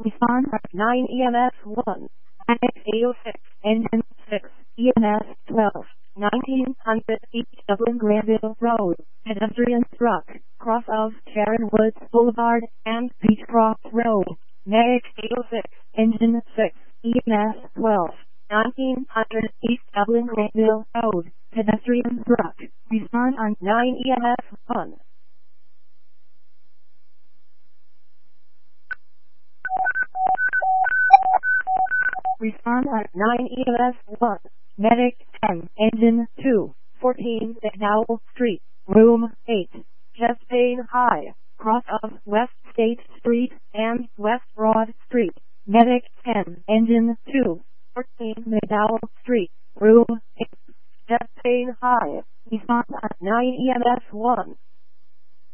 Respond at 9 EMS 1. Medic 806. Engine 6. EMS 12. 1900 East Dublin Granville Road. Pedestrian struck. Cross of Sharon Woods Boulevard and Beechcroft Road. Medic 806. Engine 6. EMS 12. 1900 East Dublin Granville Road. Pedestrian struck. Respond on 9 EMS 1. Respond at 9 EMS 1. Medic 10. Engine 2. 14 McDowell Street. Room 8. Chest pain high. Cross of West State Street and West Broad Street. Medic 10. Engine 2. 14 McDowell Street. Room 8. Chest pain high. Respond at 9 EMS 1.